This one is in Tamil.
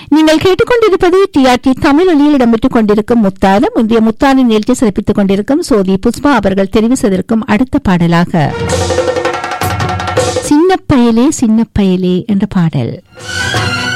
நீங்கள் கேட்டுக்கொண்டிருப்பது டிஆர்டி தமிழ் ஒலியில் இடம்பெற்றுக் கொண்டிருக்கும் முத்தாரம். இன்றைய முத்தான நிகழ்ச்சி சிறப்பித்துக் கொண்டிருக்கும் சோதி புஷ்பா அவர்கள் தெரிவு செய்திருக்கும் அடுத்த பாடலாக சின்ன பயலே என்ற பாடல்.